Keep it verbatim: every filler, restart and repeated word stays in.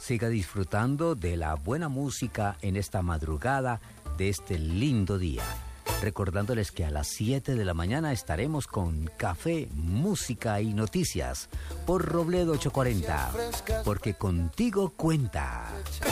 Siga disfrutando de la buena música en esta madrugada de este lindo día. Recordándoles que a las siete de la mañana estaremos con Café, Música y Noticias por Robledo ochocientos cuarenta, porque contigo cuenta.